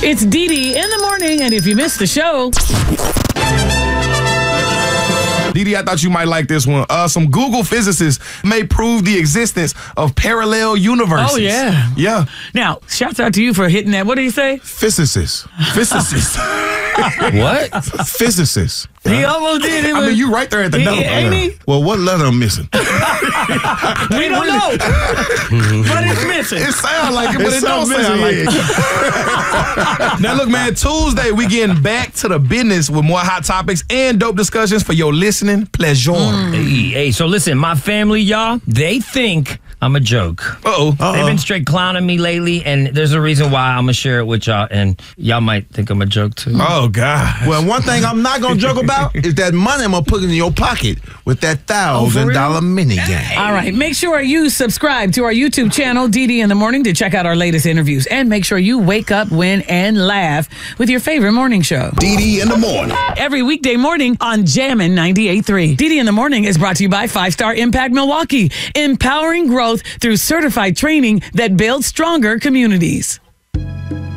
It's Dee Dee in the morning, and if you missed the show... Dee Dee, I thought you might like this one. Some Google physicists may prove the existence of parallel universes. Oh, yeah. Yeah. Now, shouts out to you for hitting that. What did he say? Physicists. What? Physicists. He almost did it. I mean, you right there at the note. Ain't he? Well, what letter I'm missing? We don't know. But it's missing. It sounds like it, but it don't sounds sound like missing, it. Now, look, man, Tuesday, we getting back to the business with more hot topics and dope discussions for your listening pleasure. Hey, so listen, my family, y'all, they think I'm a joke. Uh-oh. They've been straight clowning me lately, and there's a reason why I'm going to share it with y'all, and y'all might think I'm a joke, too. Oh, God. Well, one thing I'm not going to joke about is that money I'm going to put in your pocket with that $1,000 mini game. All right. Make sure you subscribe to our YouTube channel, Dee Dee in the Morning, to check out our latest interviews. And make sure you wake up, win, and laugh with your favorite morning show. Dee Dee in the morning. Every weekday morning on Jammin' 98.3. Dee Dee in the Morning is brought to you by 5-Star Impact Milwaukee, empowering growth through certified training that builds stronger communities.